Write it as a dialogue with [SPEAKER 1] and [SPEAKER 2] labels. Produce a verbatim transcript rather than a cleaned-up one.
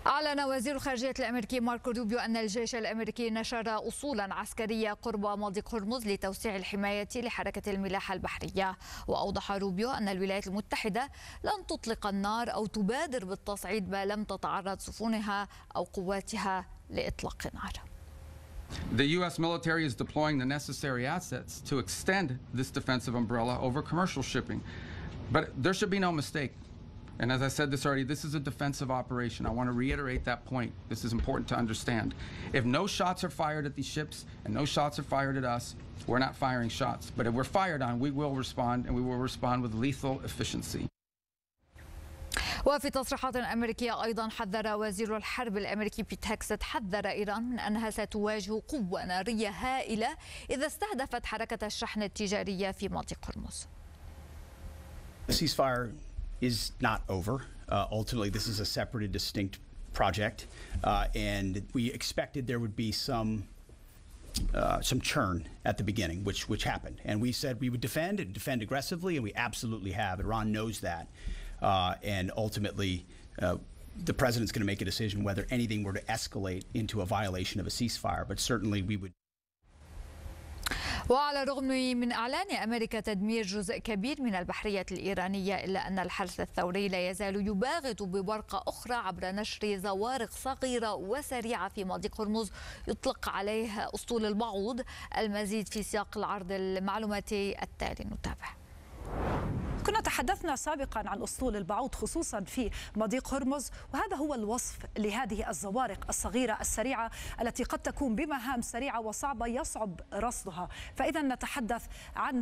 [SPEAKER 1] أعلن وزير الخارجية الأمريكي ماركو روبيو أن الجيش الأمريكي نشر أصولا عسكرية قرب مضيق هرمز لتوسيع الحماية لحركة الملاحة البحرية. وأوضح روبيو أن الولايات المتحدة لن تطلق النار أو تبادر بالتصعيد ما لم تتعرض سفنها أو قواتها لإطلاق نار.
[SPEAKER 2] The U S military is deploying the necessary assets to extend this defensive umbrella over commercial shipping. But there should be no mistake. And as I said this already, this is a defensive operation. I want to reiterate that point. This is important to understand. If no shots are fired at these ships and no shots are fired at us, we're not firing shots. But if we're fired on, we will respond, and we will respond with lethal efficiency.
[SPEAKER 1] وفي تصريحات أمريكية أيضا حذر وزير الحرب الأمريكي بيت هيكست حذر إيران من أنها ستواجه قوة نارية هائلة إذا استهدفت حركة الشحن التجارية في مضيق هرمز.
[SPEAKER 3] The ceasefire is not over. Uh, ultimately, this is a separate and distinct project, uh, and we expected there would be some uh, some churn at the beginning, which which happened. And we said we would defend and defend aggressively, and we absolutely have. Iran knows that, uh, and ultimately, uh, the president's going to make a decision whether anything were to escalate into a violation of a ceasefire. But certainly, we would.
[SPEAKER 1] وعلى الرغم من إعلان أمريكا تدمير جزء كبير من البحرية الإيرانية، إلا أن الحرس الثوري لا يزال يباغت بورقة أخرى عبر نشر زوارق صغيرة وسريعة في مضيق هرمز يطلق عليه أسطول البعوض. المزيد في سياق العرض المعلوماتي التالي، نتابع.
[SPEAKER 4] كنا تحدثنا سابقا عن أسطول البعوض خصوصا في مضيق هرمز، وهذا هو الوصف لهذه الزوارق الصغيرة السريعة التي قد تكون بمهام سريعة وصعبة يصعب رصدها. فإذا نتحدث عن